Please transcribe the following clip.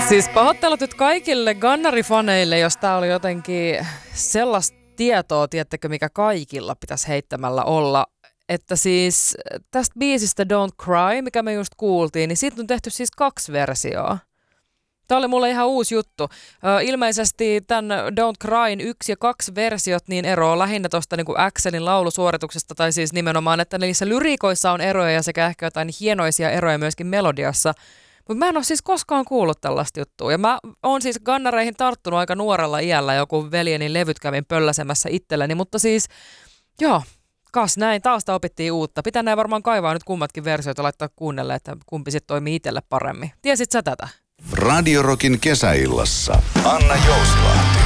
Siis pahoittelut nyt kaikille Gunnari-faneille, jos tää oli jotenkin sellaista tietoa, tiedättekö, mikä kaikilla pitäisi heittämällä olla. Että siis tästä biisistä Don't Cry, mikä me just kuultiin, niin siitä on tehty siis 2 versioa. Tämä oli mulle ihan uusi juttu. Ilmeisesti tämän Don't Cryn 1 ja 2 versiot niin eroaa lähinnä tuosta niin kuin Axelin laulusuorituksesta, tai siis nimenomaan, että niissä lyriikoissa on eroja sekä ehkä jotain hienoisia eroja myöskin melodiassa. Mutta mä en ole siis koskaan kuullut tällaista juttua. Ja mä oon siis Gunnareihin tarttunut aika nuorella iällä, joku veljeni levyt kävin pölläsemässä itselleni, mutta siis joo, kas näin, taas opittiin uutta. Pitää näin varmaan kaivaa nyt kummatkin versiot ja laittaa kuunnelle, että kumpi sitten toimii itselle paremmin. Tiesit sä tätä? Radio Rockin kesäillassa Anna Jousila.